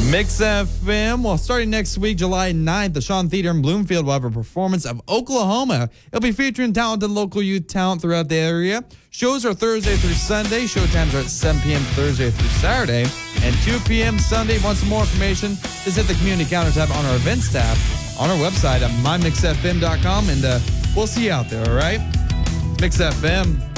Mix FM. Well, starting next week, July 9th, the Shawn Theater in Bloomfield will have a performance of Oklahoma. It'll be featuring talented local youth talent throughout the area. Shows are Thursday through Sunday. Showtimes are at 7 p.m. Thursday through Saturday and 2 p.m. Sunday. Want some more information? Visit the community counter tab on our events tab on our website at mymixfm.com, and we'll see you out there, all right? Mix FM.